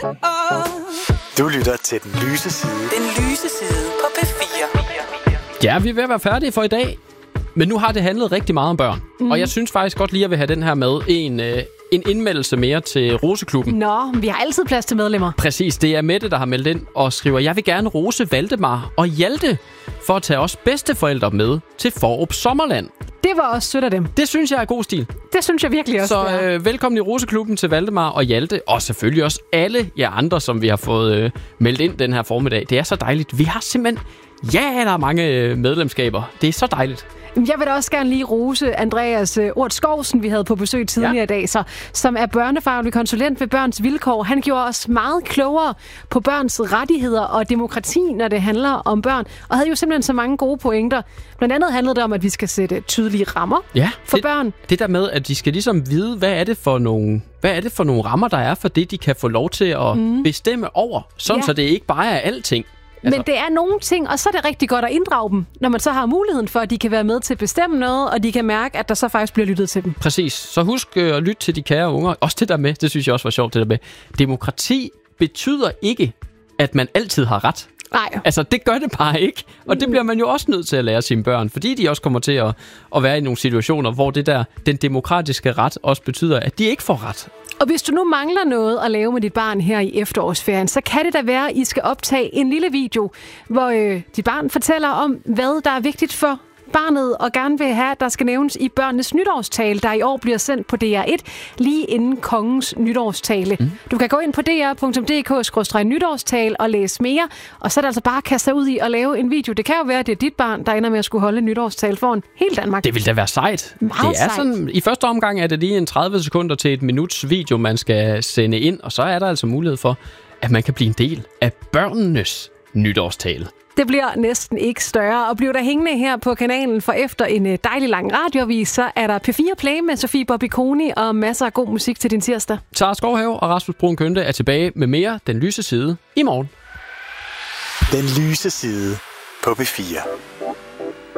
Du lytter til Den Lyse Side. Den lyse side på P4. Ja, vi er ved at være færdige for i dag. Men nu har det handlet rigtig meget om børn. Og jeg synes faktisk godt lige, at vi have den her med en indmeldelse mere til Roseklubben. Nå, vi har altid plads til medlemmer. Præcis, det er Mette, der har meldt ind og skriver, jeg vil gerne rose Valdemar og Hjalte for at tage os bedsteforældre med til Fårup Sommerland. Det var også sødt af dem. Det synes jeg er god stil. Det synes jeg virkelig også. Så velkommen i Roseklubben til Valdemar og Hjalte, og selvfølgelig også alle jer andre, som vi har fået meldt ind den her formiddag. Det er så dejligt. Vi har simpelthen, der er mange medlemskaber. Det er så dejligt. Jeg vil da også gerne lige rose Andreas Ort Skovsen, vi havde på besøg tidligere i dag, som er børnefaglig konsulent ved Børns Vilkår. Han gjorde os meget klogere på børns rettigheder og demokrati, når det handler om børn, og havde jo simpelthen så mange gode pointer. Blandt andet handlede det om, at vi skal sætte tydelige rammer for børn. Det der med, at de skal ligesom vide, hvad er det for nogle rammer, der er for det, de kan få lov til at bestemme over, sådan så det ikke bare er alting. Men det er nogle ting, og så er det rigtig godt at inddrage dem, når man så har muligheden for, at de kan være med til at bestemme noget, og de kan mærke, at der så faktisk bliver lyttet til dem. Præcis. Så husk at lytte til de kære unger. Også det der med, det synes jeg også var sjovt, det der med. Demokrati betyder ikke, at man altid har ret. Nej. Altså, det gør det bare ikke. Og det bliver man jo også nødt til at lære sine børn, fordi de også kommer til at være i nogle situationer, hvor det der, den demokratiske ret også betyder, at de ikke får ret. Og hvis du nu mangler noget at lave med dit barn her i efterårsferien, så kan det da være, at I skal optage en lille video, hvor dit barn fortæller om, hvad der er vigtigt for barnet, og gerne vil have, at der skal nævnes i børnenes nytårstale, der i år bliver sendt på DR1, lige inden kongens nytårstale. Du kan gå ind på dr.dk/nytårstale og læse mere, og så er det altså bare at kaste sig ud i at lave en video. Det kan jo være, at det er dit barn, der ender med at skulle holde en nytårstale foran hele Danmark. Det vil da være sejt. Meget sejt. Sådan, i første omgang er det lige en 30 sekunder til et minuts video, man skal sende ind, og så er der altså mulighed for, at man kan blive en del af børnenes nytårstale. Det bliver næsten ikke større, og bliver der hængende her på kanalen, for efter en dejlig lang radioavis, så er der P4 Play med Sofie Bobbikoni og masser af god musik til din tirsdag. Sara Skovhave og Rasmus Brun Kønte er tilbage med mere Den Lyse Side i morgen. Den Lyse Side på P4.